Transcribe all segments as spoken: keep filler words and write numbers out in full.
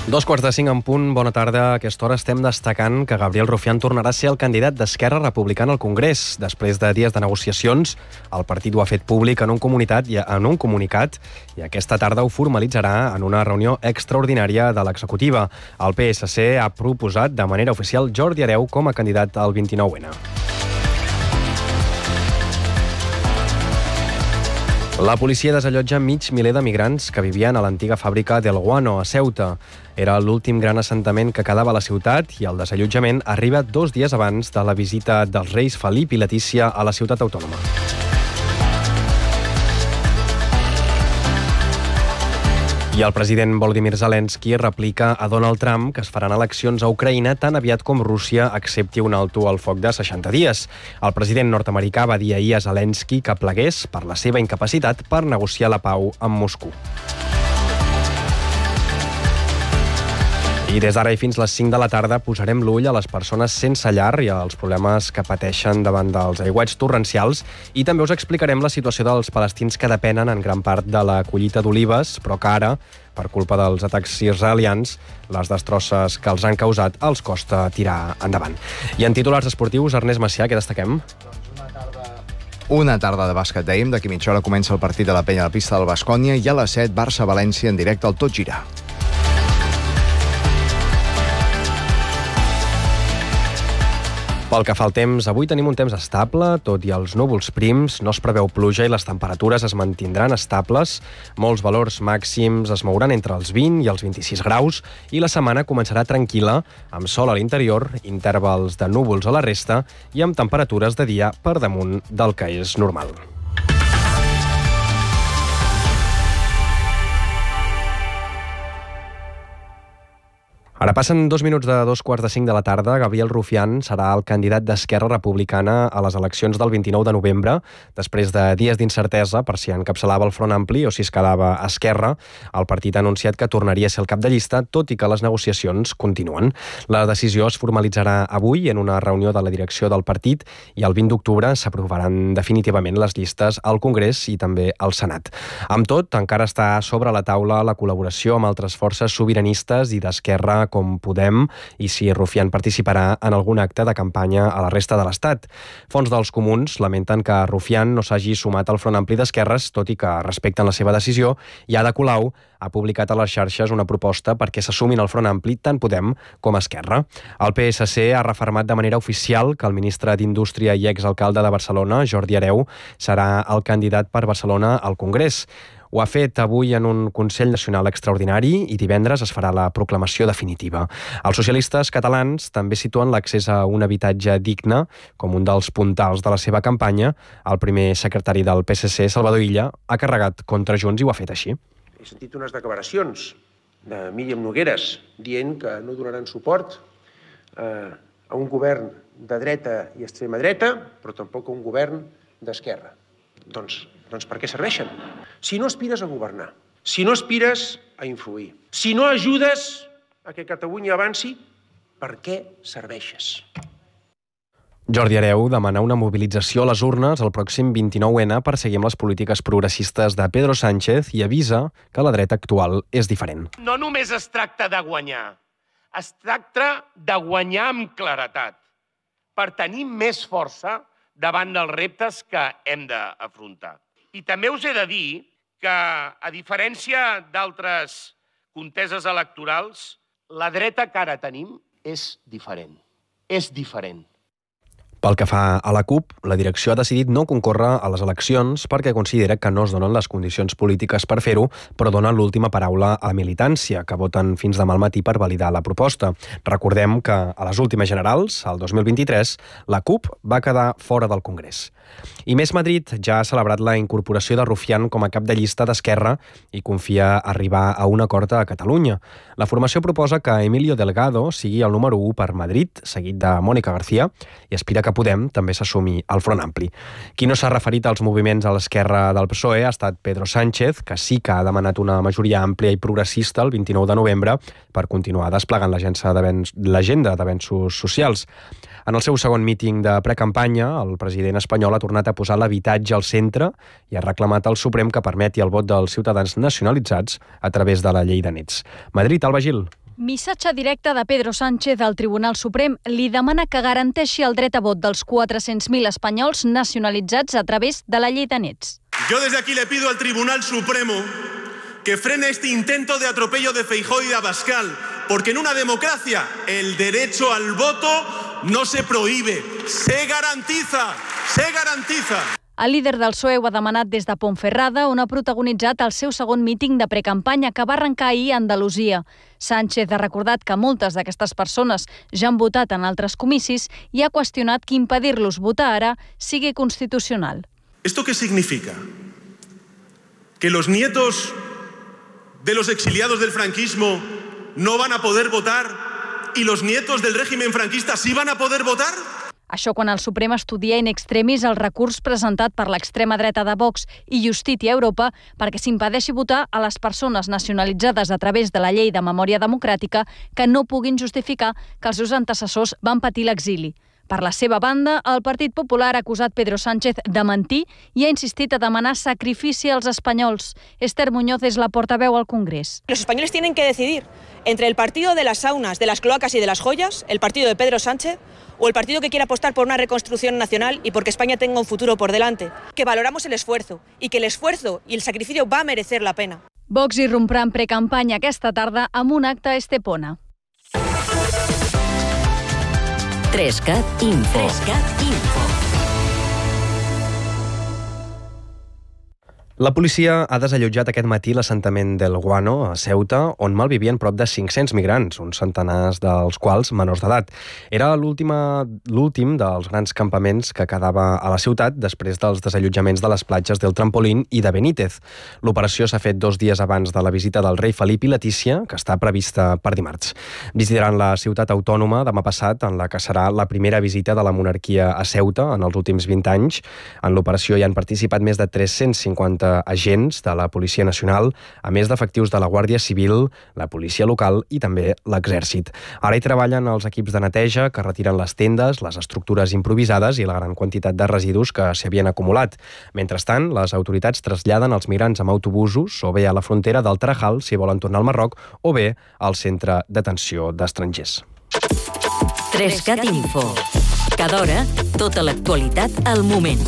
Dos quarts de cinc en punt, bona tarda. A aquesta hora estem destacant que Gabriel Rufián tornarà a ser el candidat d'Esquerra Republicana al Congrés. Després de dies de negociacions, el partit ho ha fet públic en un comunicat i en un comunicat i aquesta tarda ho formalitzarà en una reunió extraordinària de l'executiva. El P S C ha proposat de manera oficial Jordi Hereu com a candidat al vint-i-nou ena. La policia desallotja mig miler de migrants que vivien a l'antiga fàbrica del Guano, a Ceuta. Era l'últim gran assentament que quedava a la ciutat i el desallotjament arriba dos dies abans de la visita dels reis Felip i Letícia a la ciutat autònoma. I el president Volodymyr Zelensky replica a Donald Trump que es faran eleccions a Ucraïna tan aviat com Rússia accepti un alto al foc de seixanta dies. El president nord-americà va dir ahir a Zelensky que plegués per la seva incapacitat per negociar la pau amb Moscou. I des d'ara i fins les cinc de la tarda posarem l'ull a les persones sense llar i als problemes que pateixen davant dels aiguats torrencials i també us explicarem la situació dels palestins que depenen en gran part de la collita d'olives, però que ara, per culpa dels atacs israelians, les destrosses que els han causat els costa tirar endavant. I en titulars esportius, Ernest Macià, què destaquem? Una tarda de bàsquet, dèiem. D'aquí mitja hora comença el partit de la penya a la pista del Baskonia i a les set Barça-València en directe al Tot Gira. Pel que fa al temps, avui tenim un temps estable, tot i els núvols prims, no es preveu pluja i les temperatures es mantindran estables. Molts valors màxims es mouran entre els vint i els vint-i-sis graus i la setmana començarà tranquil·la, amb sol a l'interior, intervals de núvols a la resta i amb temperatures de dia per damunt del que és normal. Ara passen dos minuts de dos quarts de cinc de la tarda. Gabriel Rufián serà el candidat d'Esquerra Republicana a les eleccions del vint-i-nou de novembre. Després de dies d'incertesa per si encapçalava el Front Ampli o si es quedava a Esquerra, el partit ha anunciat que tornaria a ser el cap de llista, tot i que les negociacions continuen. La decisió es formalitzarà avui en una reunió de la direcció del partit i el vint d'octubre s'aprovaran definitivament les llistes al Congrés i també al Senat. Amb tot, encara està sobre la taula la col·laboració amb altres forces sobiranistes i d'Esquerra com Podem i si Rufián participarà en algun acte de campanya a la resta de l'Estat. Fons dels Comuns lamenten que Rufián no s'hagi sumat al Front Ampli d'Esquerres, tot i que respecten la seva decisió, i Ada Colau ha publicat a les xarxes una proposta perquè s'assumin al Front Ampli tant Podem com Esquerra. El P S C ha refermat de manera oficial que el ministre d'Indústria i exalcalde de Barcelona, Jordi Hereu, serà el candidat per Barcelona al Congrés. Ho ha fet avui en un Consell Nacional extraordinari i divendres es farà la proclamació definitiva. Els socialistes catalans també situen l'accés a un habitatge digne com un dels puntals de la seva campanya. El primer secretari del P S C, Salvador Illa, ha carregat contra Junts i ho ha fet així. He sentit unes declaracions de Míriam Nogueras dient que no donaran suport eh, a un govern de dreta i extrema dreta, però tampoc a un govern d'esquerra. Doncs, doncs per què serveixen? Si no aspires a governar, si no aspires a influir, si no ajudes a que Catalunya avanci, per què serveixes? Jordi Hereu demana una mobilització a les urnes el pròxim vint-i-nou ena per seguir amb les polítiques progressistes de Pedro Sánchez i avisa que la dreta actual és diferent. No només es tracta de guanyar, es tracta de guanyar amb claretat, per tenir més força davant dels reptes que hem d'afrontar. I també us he de dir que, a diferència d'altres conteses electorals, la dreta que ara tenim és diferent. És diferent. Pel que fa a la CUP, la direcció ha decidit no concórrer a les eleccions perquè considera que no es donen les condicions polítiques per fer-ho, però donen l'última paraula a la militància, que voten fins demà al matí per validar la proposta. Recordem que a les últimes generals, el dos mil vint-i-tres, la CUP va quedar fora del Congrés. I Més Madrid ja ha celebrat la incorporació de Rufián com a cap de llista d'Esquerra i confia arribar a un acord a Catalunya. La formació proposa que Emilio Delgado sigui el número u per Madrid, seguit de Mónica García, i aspira que Podem també s'assumi al Front Ampli. Qui no s'ha referit als moviments a l'esquerra del P S O E ha estat Pedro Sánchez, que sí que ha demanat una majoria àmplia i progressista el vint-i-nou de novembre per continuar desplegant l'agenda d'avenços socials. En el seu segon míting de precampanya, el president espanyol ha tornat a posar l'habitatge al centre i ha reclamat al Suprem que permeti el vot dels ciutadans nacionalitzats a través de la llei de nets. Madrid, Alba Gil. Missatge directe de Pedro Sánchez al Tribunal Suprem li demana que garanteixi el dret a vot dels quatre-cents mil espanyols nacionalitzats a través de la llei de nets. Yo desde aquí le pido al Tribunal Supremo que frene este intento de atropello de Feijóo y de Abascal, porque en una democracia el derecho al voto no se prohíbe, se garantiza, se garantiza. El líder del P S O E ho ha demanat des de Ponferrada, on ha protagonitzat el seu segon míting de precampanya que va arrencar ahir a Andalusia. Sánchez ha recordat que moltes d'aquestes persones ja han votat en altres comicis i ha qüestionat que impedir-los votar ara sigui constitucional. ¿Esto qué significa? ¿Que los nietos de los exiliados del franquismo no van a poder votar y los nietos del régimen franquista sí van a poder votar? Això quan el Suprem estudia in extremis el recurs presentat per l'extrema dreta de Vox i Justícia Europa perquè s'impedeixi votar a les persones nacionalitzades a través de la llei de memòria democràtica que no puguin justificar que els seus antecessors van patir l'exili. Per la seva banda, el Partit Popular ha acusat Pedro Sánchez de mentir i ha insistit a demanar sacrifici als espanyols. Esther Muñoz és la portaveu al Congrés. Los españoles tienen que decidir entre el partido de las saunas, de las cloacas y de las joyas, el partido de Pedro Sánchez, o el partido que quiere apostar por una reconstrucción nacional y porque España tenga un futuro por delante. Que valoramos el esfuerzo y que el esfuerzo y el sacrificio va a merecer la pena. Vox irromprà en precampanya aquesta tarda amb un acte a Estepona. Trescat Info. Trescat Info. La policia ha desallotjat aquest matí l'assentament del Guano, a Ceuta, on malvivien prop de cinc-cents migrants, uns centenars dels quals menors d'edat. Era l'últim dels grans campaments que quedava a la ciutat després dels desallotjaments de les platges del Trampolín i de Benítez. L'operació s'ha fet dos dies abans de la visita del rei Felip i Letícia, que està prevista per dimarts. Visitaran la ciutat autònoma demà passat, en la que serà la primera visita de la monarquia a Ceuta en els últims vint anys. En l'operació hi han participat més de tres-cents cinquanta agents de la Policia Nacional, a més d'efectius de la Guàrdia Civil, la policia local i també l'Exèrcit. Ara hi treballen els equips de neteja que retiren les tendes, les estructures improvisades i la gran quantitat de residus que s'hi havien acumulat. Mentrestant, les autoritats traslladen els migrants amb autobusos o bé a la frontera del Tarajal si volen tornar al Marroc o bé al centre d'atenció d'estrangers. Trescat Info. Cada hora, tota l'actualitat al moment.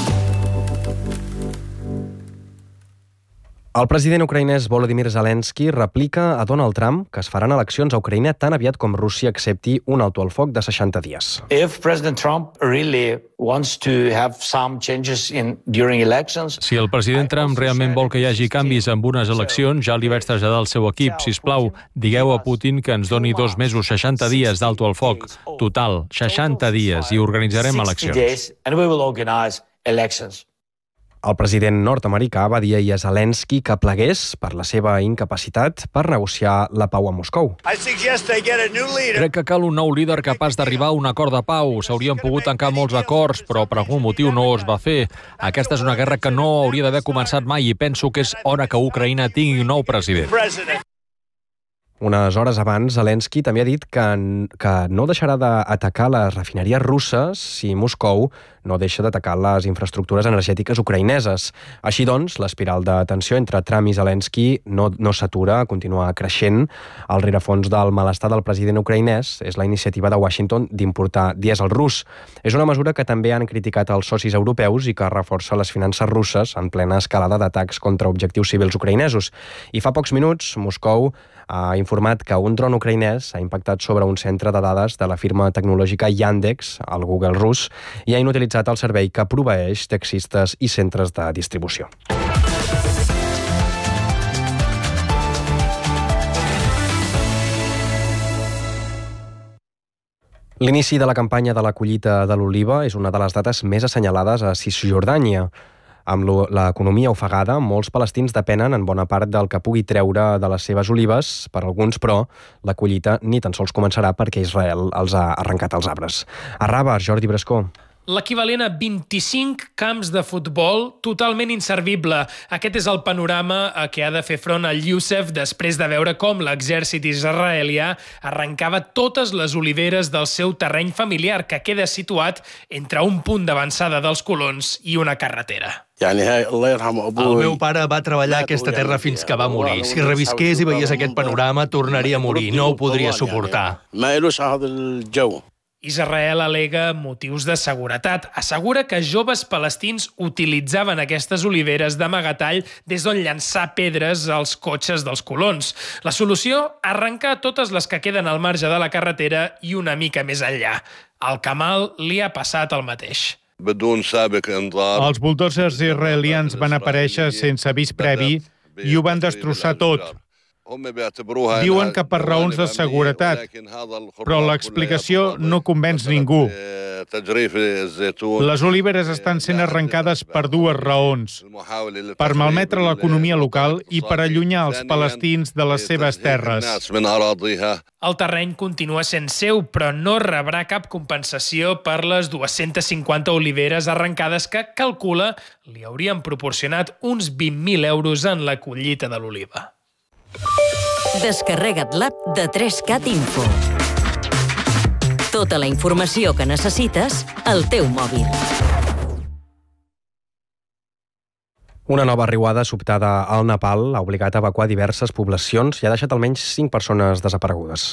El president ucraïnès Volodymyr Zelensky replica a Donald Trump que es faran eleccions a Ucraïna tan aviat com Rússia accepti un alto al foc de seixanta dies. If President Trump really wants to have some changes in during elections, si el president Trump realment vol que hi hagi canvis amb unes eleccions, ja li vaig traslladar al seu equip. Sisplau, digueu a Putin que ens doni dos mesos, seixanta dies d'alto al foc. Total, seixanta dies, i organitzarem eleccions. And we will organize elections. El president nord-americà va dir ahir a Zelensky que plegués per la seva incapacitat per negociar la pau a Moscou. Crec que cal un nou líder capaç d'arribar a un acord de pau. S'haurien pogut tancar molts acords, però per algun motiu no es va fer. Aquesta és una guerra que no hauria d'haver començat mai i penso que és hora que Ucraïna tingui un nou president. Unes hores abans, Zelensky també ha dit que, que no deixarà d'atacar les refineries russes si Moscou no deixa d'atacar les infraestructures energètiques ucraïneses. Així doncs, l'espiral de tensió entre Trump i Zelensky no, no s'atura, continua creixent. El rerefons del malestar del president ucraïnès és la iniciativa de Washington d'importar dièsel rus. És una mesura que també han criticat els socis europeus i que reforça les finances russes en plena escalada d'atacs contra objectius civils ucraïnesos. I fa pocs minuts, Moscou ha informat que un dron ucraïnès ha impactat sobre un centre de dades de la firma tecnològica Yandex, el Google rus, i ha inutilitzat el servei que proveeix taxistes i centres de distribució. L'inici de la campanya de la collita de l'oliva és una de les dates més assenyalades a Cisjordània. Amb l'economia ofegada, molts palestins depenen en bona part del que pugui treure de les seves olives. Per alguns, però, la collita ni tan sols començarà perquè Israel els ha arrencat els arbres. A Raba, Jordi Brascó. l'equivalent a vint-i-cinc camps de futbol totalment inservible. Aquest és el panorama a què ha de fer front el Youssef després de veure com l'exèrcit israelià arrencava totes les oliveres del seu terreny familiar, que queda situat entre un punt d'avançada dels colons i una carretera. El meu pare va treballar aquesta terra fins que va morir. Si revisqués i veiés aquest panorama, tornaria a morir. No ho podria suportar. Israel al·lega motius de seguretat. Assegura que joves palestins utilitzaven aquestes oliveres d'amagatall des d'on llançar pedres als cotxes dels colons. La solució? Arrencar totes les que queden al marge de la carretera i una mica més enllà. Al Kamal li ha passat el mateix. Els bulldozers israelians van aparèixer sense avís previ i ho van destrossar tot. Diuen que per raons de seguretat, però l'explicació no convenç ningú. Les oliveres estan sent arrencades per dues raons: per malmetre l'economia local i per allunyar els palestins de les seves terres. El terreny continua sent seu, però no rebrà cap compensació per les dues-centes cinquanta oliveres arrencades que, calcula, li haurien proporcionat uns vint mil euros en la collita de l'oliva. Descarrega't l'app de tres cat Info. Tota la informació que necessites al teu mòbil. Una nova riuada sobtada al Nepal ha obligat a evacuar diverses poblacions i ha deixat almenys cinc persones desaparegudes.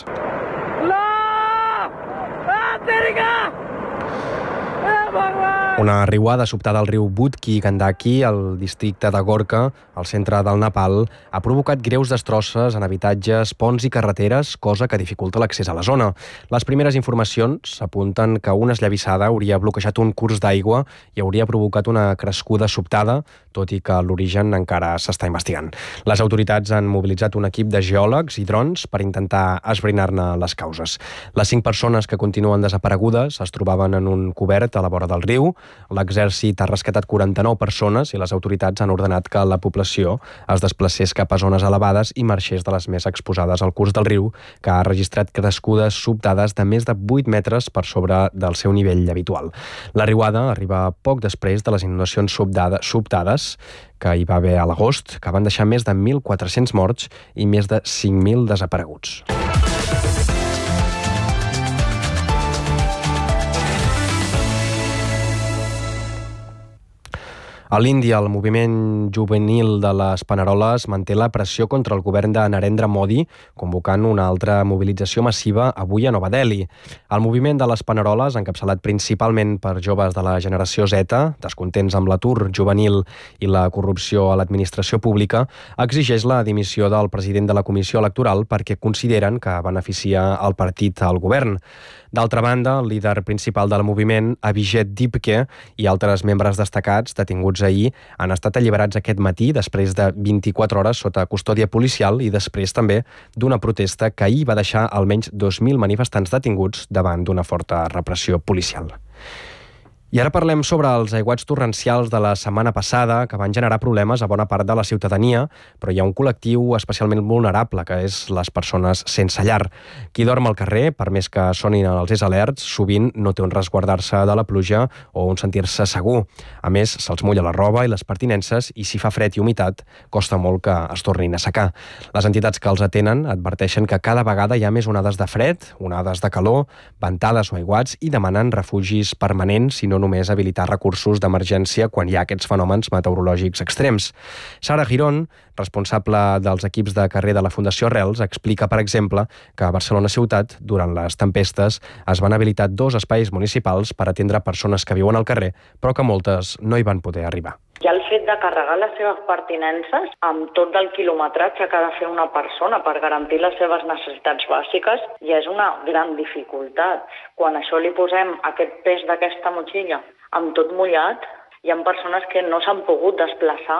Una riuada sobtada al riu Budki Gandaki, al districte de Gorkha, al centre del Nepal, ha provocat greus destrosses en habitatges, ponts i carreteres, cosa que dificulta l'accés a la zona. Les primeres informacions apunten que una esllavissada hauria bloquejat un curs d'aigua i hauria provocat una crescuda sobtada, tot i que l'origen encara s'està investigant. Les autoritats han mobilitzat un equip de geòlegs i drons per intentar esbrinar-ne les causes. Les cinc persones que continuen desaparegudes es trobaven en un cobert a la vora del riu. L'exèrcit ha rescatat quaranta-nou persones i les autoritats han ordenat que la població es desplacés cap a zones elevades i marxés de les més exposades al curs del riu, que ha registrat crescudes sobtades de més de vuit metres per sobre del seu nivell habitual. La riuada arriba poc després de les inundacions sobtades que hi va haver a l'agost, que van deixar més de mil quatre-cents morts i més de cinc mil desapareguts. A l'Índia, el moviment juvenil de les Paneroles manté la pressió contra el govern de Narendra Modi, convocant una altra mobilització massiva avui a Nova Delhi. El moviment de les Paneroles, encapçalat principalment per joves de la generació Z, descontents amb l'atur juvenil i la corrupció a l'administració pública, exigeix la dimissió del president de la Comissió Electoral perquè consideren que beneficia el partit al govern. D'altra banda, el líder principal del moviment, Abhijit Dipke, i altres membres destacats detinguts ahir han estat alliberats aquest matí després de vint-i-quatre hores sota custòdia policial i després també d'una protesta que ahir va deixar almenys dos mil manifestants detinguts davant d'una forta repressió policial. I ara parlem sobre els aiguats torrencials de la setmana passada que van generar problemes a bona part de la ciutadania, però hi ha un col·lectiu especialment vulnerable, que és les persones sense llar. Qui dorm al carrer, per més que sonin els és alerts, sovint no té on resguardar-se de la pluja o on sentir-se segur. A més, se'ls mulla la roba i les pertinences i si fa fred i humitat, costa molt que es tornin a secar. Les entitats que els atenen adverteixen que cada vegada hi ha més onades de fred, onades de calor, ventades o aiguats i demanen refugis permanents, sinó només habilitar recursos d'emergència quan hi ha aquests fenòmens meteorològics extrems. Sara Girón, responsable dels equips de carrer de la Fundació Arrels, explica, per exemple, que a Barcelona ciutat, durant les tempestes, es van habilitar dos espais municipals per atendre persones que viuen al carrer, però que moltes no hi van poder arribar. Ja el fet de carregar les seves pertinences amb tot el quilometratge que ha de fer una persona per garantir les seves necessitats bàsiques ja és una gran dificultat. Quan a això li posem aquest pes d'aquesta motxilla amb tot mullat, hi ha persones que no s'han pogut desplaçar.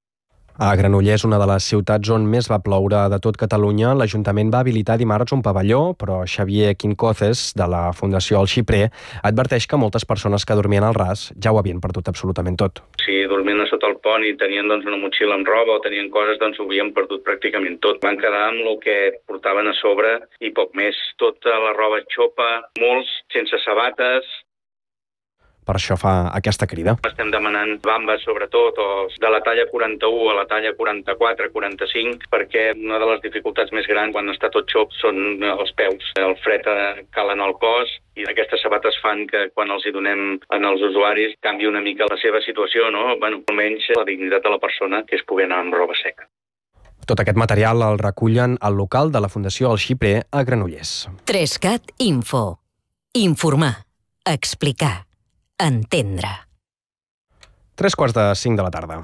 A Granollers, una de les ciutats on més va ploure de tot Catalunya, l'Ajuntament va habilitar dimarts un pavelló, però Xavier Quincoces, de la Fundació El Xiprer, adverteix que moltes persones que dormien al ras ja ho havien perdut absolutament tot. Si dormien a sota el pont i tenien doncs, una motxilla amb roba o tenien coses, doncs ho havien perdut pràcticament tot. Van quedar amb el que portaven a sobre i poc més. Tota la roba xopa, molts sense sabates. per això fa aquesta crida. Estem demanant bambes, sobretot, o de la talla quaranta-u a la talla quaranta-quatre, quaranta-cinc, perquè una de les dificultats més grans quan està tot xop són els peus. El fred cal en el cos i aquestes sabates fan que quan els hi donem als usuaris canvi una mica la seva situació, no? Bueno, almenys la dignitat de la persona, que és poder anar amb roba seca. Tot aquest material el recullen al local de la Fundació El Xiprer a Granollers. tres cat Info. Informar. Explicar. Entendre. Tres quarts de cinc de la tarda.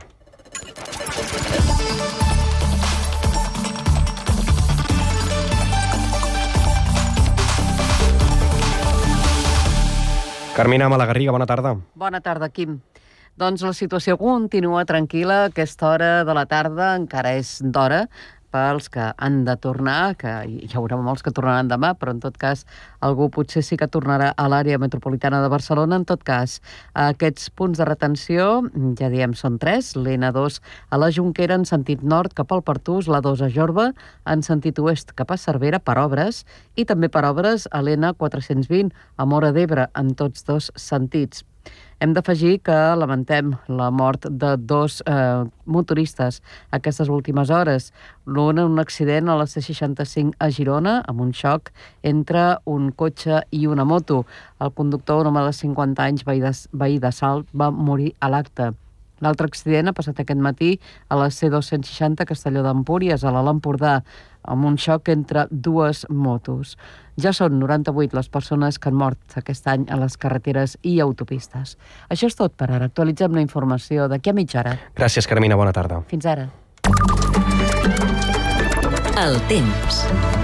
Carmina Malagarriga, bona tarda. Bona tarda, Quim. Doncs la situació continua tranquil·la. Aquesta hora de la tarda encara és d'hora pels que han de tornar, que hi haurà molts que tornaran demà, però en tot cas algú potser sí que tornarà a l'àrea metropolitana de Barcelona. En tot cas, aquests punts de retenció, ja diem, són tres. l'N dos a la Jonquera en sentit nord cap al Pertús, la dos a Jorba en sentit oest cap a Cervera per obres i també per obres a l'N quatre-cents vint a Móra d'Ebre en tots dos sentits. Hem d'afegir que lamentem la mort de dos eh, motoristes aquestes últimes hores. L'un en un accident a la C seixanta-cinc a Girona, amb un xoc entre un cotxe i una moto. El conductor, un home de cinquanta anys, veí de, veí de Salt, va morir a l'acte. L'altre accident ha passat aquest matí a la C dos-cents seixanta a Castelló d'Empúries, a l'Alt Empordà, amb un xoc entre dues motos. Ja són noranta-vuit les persones que han mort aquest any a les carreteres i autopistes. Això és tot per ara. Actualitzem la informació d'aquí a mitja hora. Gràcies, Carmina. Bona tarda. Fins ara. El temps.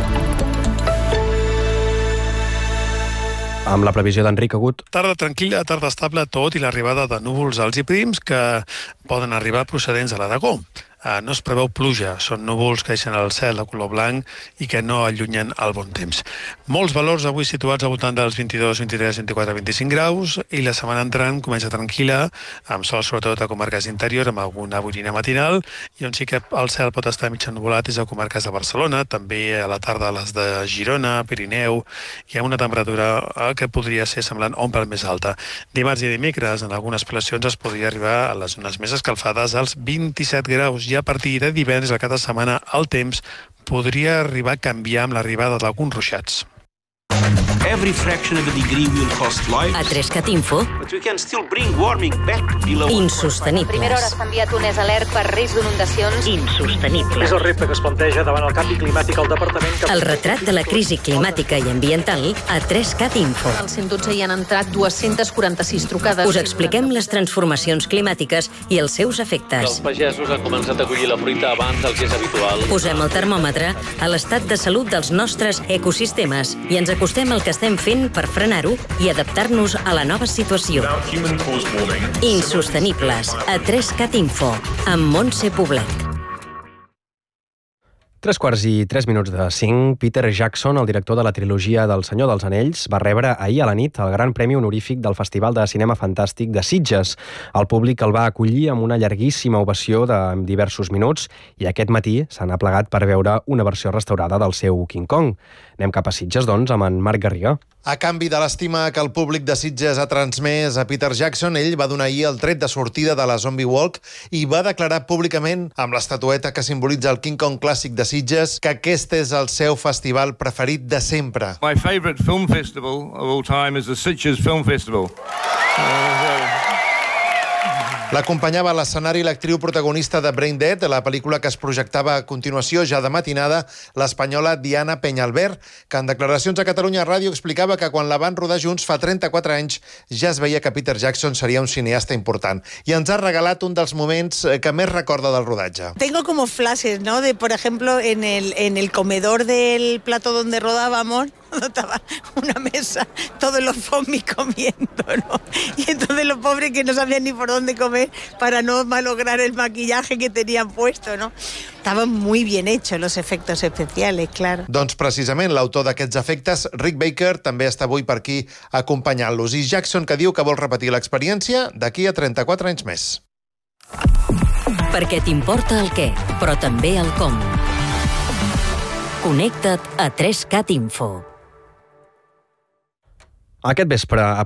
Amb la previsió d'Enric Agut. Tarda tranquil·la, tarda estable, tot i l'arribada de núvols alts i prims que poden arribar procedents de l'Aragó. No es preveu pluja, són núvols que deixen el cel de color blanc i que no allunyen el bon temps. Molts valors avui situats al voltant dels vint-i-dos, vint-i-tres, vint-i-quatre, vint-i-cinc graus i la setmana entrant comença tranquil·la, amb sol sobretot a comarques interior, amb alguna boirina matinal, i on sí que el cel pot estar mig ennuvolat és a comarques de Barcelona, també a la tarda a les de Girona, Pirineu, i amb una temperatura que podria ser semblant o un pèl més alta. Dimarts i dimecres, en algunes poblacions es podria arribar a les zones més escalfades als vint-i-set graus. I a partir de divendres, a cada setmana, el temps podria arribar a canviar amb l'arribada d'alguns ruixats. Every fraction of a degree will cost lives. A tres cat Info. But we can still bring warming back below. Insostenibles. Primera hora s'ha enviat un alert per risc d'inundacions. Insostenibles. És el repte que es planteja davant el canvi climàtic al departament. Que... El retrat de la crisi climàtica i ambiental a tres cat Info. Al cent dotze hi han entrat dues-centes quaranta-sis trucades. Us expliquem les transformacions climàtiques i els seus efectes. Els pagesos han començat a collir la fruita abans del que és habitual. Posem el termòmetre a l'estat de salut dels nostres ecosistemes i ens acostem al que estem fent per frenar-ho i adaptar-nos a la nova situació. Insostenibles, a tres cat Info, amb Montse Poblet. Tres quarts i tres minuts de cinc. Peter Jackson, el director de la trilogia del Senyor dels Anells, va rebre ahir a la nit el Gran Premi Honorífic del Festival de Cinema Fantàstic de Sitges. El públic el va acollir amb una llarguíssima ovació de diversos minuts i aquest matí s'han aplegat per veure una versió restaurada del seu King Kong. Anem cap a Sitges, doncs, amb en Marc Garriga. A canvi de l'estima que el públic de Sitges ha transmès a Peter Jackson, ell va donar ahir el tret de sortida de la Zombie Walk i va declarar públicament, amb l'estatueta que simbolitza el King Kong clàssic de Sitges, que aquest és el seu festival preferit de sempre. My favorite film festival of all time is the Sitges Film Festival. L'acompanyava a l'escenari l'actriu protagonista de Brain Dead, la pel·lícula que es projectava a continuació ja de matinada, l'espanyola Diana Peñalver, que en declaracions a Catalunya Ràdio explicava que quan la van rodar junts fa trenta-quatre anys ja es veia que Peter Jackson seria un cineasta important. I ens ha regalat un dels moments que més recorda del rodatge. Tengo como flashes, ¿no? De, por ejemplo, en el, en el comedor del plato donde rodábamos, estaba una mesa, todos los zombies comiendo, ¿no? Y entonces los pobres que no sabían ni por dónde comer para no malograr el maquillaje que tenían puesto, ¿no? Estaven muy bien hechos los efectos especiales, claro. Doncs precisament l'autor d'aquests efectes, Rick Baker, també està avui per aquí acompanyant-los. I Jackson, que diu que vol repetir l'experiència d'aquí a trenta-quatre anys més. Perquè t'importa el què, però també el com. Connecta't a tres cat Info. Aquest vespre,